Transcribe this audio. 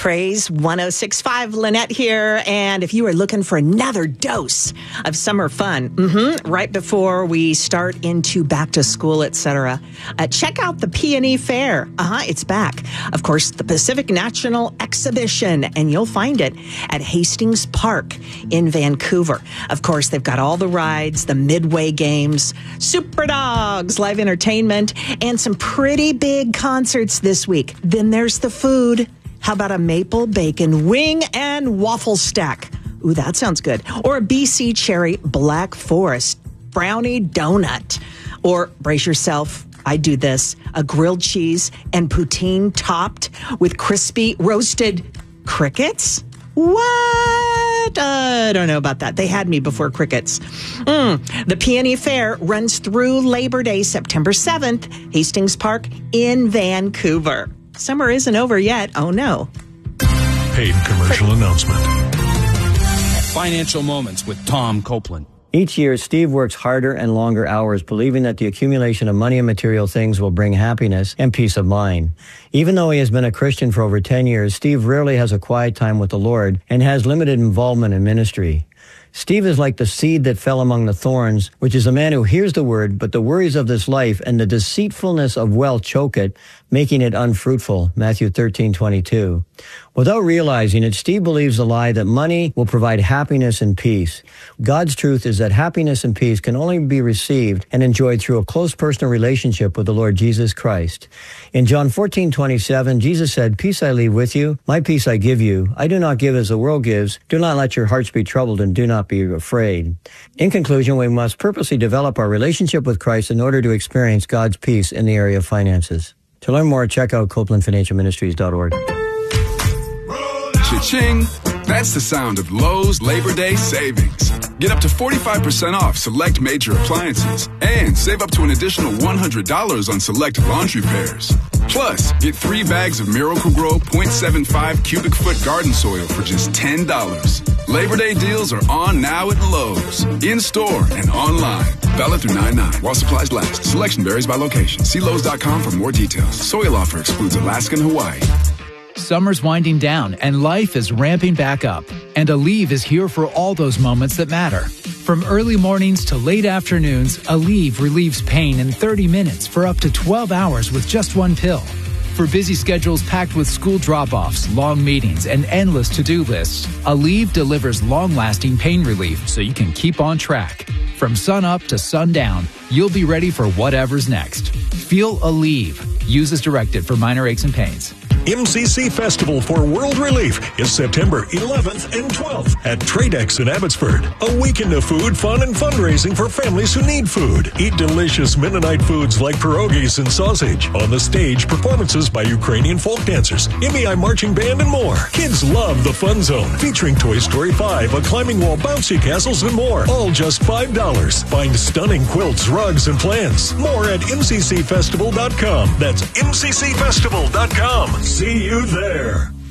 Praise 106.5, Lynette here. And if you are looking for another dose of summer fun, right before we start into back to school, etc., check out the Peony Fair. It's back. Of course, the Pacific National Exhibition, and you'll find it at Hastings Park in Vancouver. Of course, they've got all the rides, the Midway Games, Super Dogs, live entertainment, and some pretty big concerts this week. Then there's the food. How about a maple bacon wing and waffle stack? Ooh, that sounds good. Or a BC Cherry Black Forest brownie donut. Or brace yourself, I do this, a grilled cheese and poutine topped with crispy roasted crickets? What? I don't know about that. They had me before crickets. The Peony Fair runs through Labor Day, September 7th, Hastings Park in Vancouver. Summer isn't over yet. Oh, no. Paid commercial announcement. Financial Moments with Tom Copeland. Each year, Steve works harder and longer hours, believing that the accumulation of money and material things will bring happiness and peace of mind. Even though he has been a Christian for over 10 years, Steve rarely has a quiet time with the Lord and has limited involvement in ministry. Steve is like the seed that fell among the thorns, which is a man who hears the word, but the worries of this life and the deceitfulness of wealth choke it, making it unfruitful. Matthew 13:22. Without realizing it, Steve believes the lie that money will provide happiness and peace. God's truth is that happiness and peace can only be received and enjoyed through a close personal relationship with the Lord Jesus Christ. In John 14:27, Jesus said, "Peace I leave with you, my peace I give you. I do not give as the world gives. Do not let your hearts be troubled and do not be afraid." In conclusion, we must purposely develop our relationship with Christ in order to experience God's peace in the area of finances. To learn more, check out CopelandFinancialMinistries.org. Cha-ching! That's the sound of Lowe's Labor Day savings. Get up to 45% off select major appliances and save up to an additional $100 on select laundry pairs. Plus, get 3 bags of Miracle-Gro 0.75 cubic foot garden soil for just $10. Labor Day deals are on now at Lowe's, in-store and online. Valid through 9/9 while supplies last. Selection varies by location. See Lowe's.com for more details. Soil offer excludes Alaska and Hawaii. Summer's winding down and life is ramping back up. And Aleve is here for all those moments that matter. From early mornings to late afternoons, Aleve relieves pain in 30 minutes for up to 12 hours with just one pill. For busy schedules packed with school drop-offs, long meetings, and endless to-do lists, Aleve delivers long-lasting pain relief so you can keep on track. From sun up to sundown, you'll be ready for whatever's next. Feel Aleve. Use as directed for minor aches and pains. MCC Festival for World Relief is September 11th and 12th at Tradex in Abbotsford. A weekend of food, fun, and fundraising for families who need food. Eat delicious Mennonite foods like pierogies and sausage. On the stage, performances by Ukrainian folk dancers, MEI marching band, and more. Kids love the Fun Zone, featuring Toy Story 5, a climbing wall, bouncy castles, and more. All just $5. Find stunning quilts, rugs, and plants. More at mccfestival.com. That's mccfestival.com. See you there.